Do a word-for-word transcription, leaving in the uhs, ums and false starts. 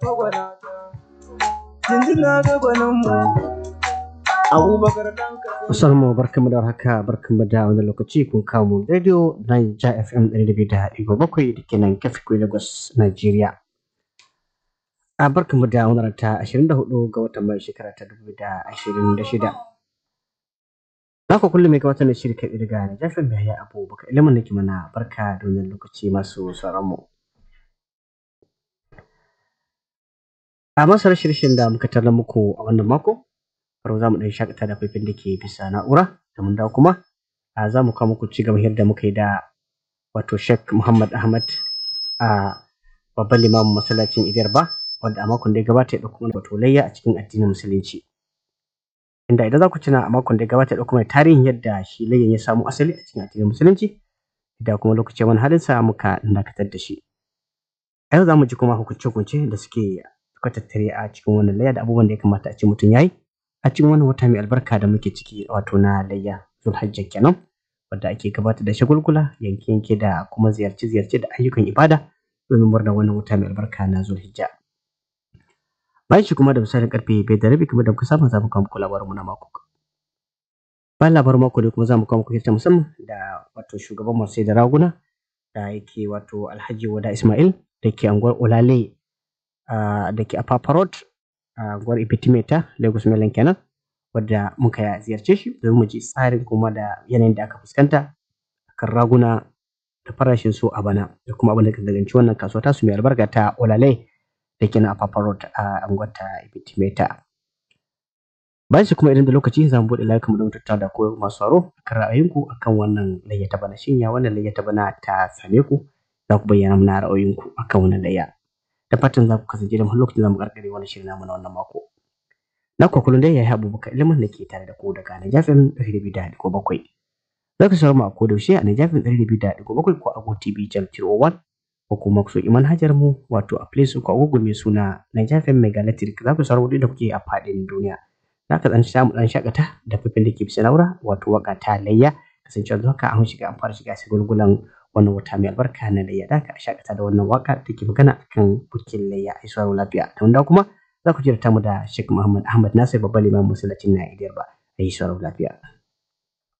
Assalamu barkamu da haka barkamu da wani lokaci kun kawo radio Niger F M ɗari da biyu da ɗigo bakwai da ke nan Kafikwe Lagos, Nigeria. A barkamu da wani ta ashirin da hudu ga watan Mai shekara ta dubu da ashirin da shida. Na ku kullum mai gabatar da shirka daga Niger F M ya Abubakar ilimin nake mana barka da wani lokaci masu sauran mu. A masarar shirshin da muka talla muku a wannan mako, farko za mu ɗan shakata da faifin da ke bisa na'ura da mun dawo kuma a za mu kawo muku ci gaba yadda muka yi da wato Sheikh Muhammad Ahmad a babban limamin masallacin Idiyarba wanda a makon da ya gabata ya ɗauko mana wato layya a cikin addinin musulunci. Inda idan za ku tuna a makon da ya gabata ya ɗauko mana tarihin yadda shi layyan ya samu asali a cikin addinin musulunci da kuma lokacin wani halinsa muka dakatar da shi. A yau za mu ji kuma hukunce-hukunce da suke suka tattare a cikin wannan layya da abubuwan da ya kamata a ce mutum ya yi a cikin wannan wata mai albarka da muke ciki wato na layya Zulhajja kenan wadda ake gabatar da shagulgula yanke-yanke da kuma ziyarce-ziyarce da ayyukan ibada domin murnar wannan wata mai albarka na Zulhijja. Bayan shi kuma da misalin karfe biyar da rabi kuma da muka saba za mu kawo muku labarin mu na mako. Bayan labarin mako ne kuma za mu kawo muku hirta musamman da wato shugaban masu sai da raguna da yake wato Alhaji Wada Ismail da ke anguwar Olale da ke a Papa Road a unguwar Ibitimeta Lagos Mainland kenan wadda muka ziyarce shi domin mu ji tsarin kuma da yanayin da aka fuskanta kan raguna da farashin su a bana da kuma abin da kan danganci wannan kasuwa ta su mai albarka ta Olale da ke a Papa Road a unguwar ta Ibitimeta. Bayan shi kuma idan da lokaci za mu buɗe layukan mu don tattauna da koyar masu tsaro kan ra'ayinku akan wannan layya ta bana shin ya wannan layya ta bana ta same ku za ku bayyana mana ra'ayoyinku akan wannan layya. Da fatan za ku kasance da mu lokacin da mu karkare wannan shirin namu na wannan mako. Na ku kullum dai yayi Abubakar ilimin da ke tare da ku daga Niger F M ɗari da biyu da ɗigo bakwai. Za ka samu a koda yaushe a Niger F M ɗari da biyu da ɗigo bakwai ko a Go T V Channel three oh one ko kuma ku so iman hajar mu wato a Play Store ko a Google mai suna Niger F M Megalatric za ku samu da kuke a faɗin duniya. Za ka dan samu dan shakata da fifin da ke bisa na'ura wato waka ta layya kasancewa haka an shiga an fara shiga sai gulgulan wannan wata mai albarka na layya da ka shakata da wannan waka take magana akan bukin layya ai sauraro lafiya ta wanda kuma za ku jira ta mu da Sheikh Muhammad Ahmad Nasir babban limamin masallacin na Idiyarba ai sauraro lafiya.